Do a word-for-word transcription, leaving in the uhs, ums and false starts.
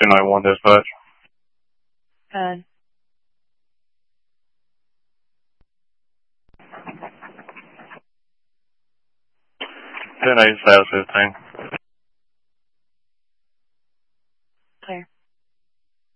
two nine one dispatch. Good. ten eight, status fifteen.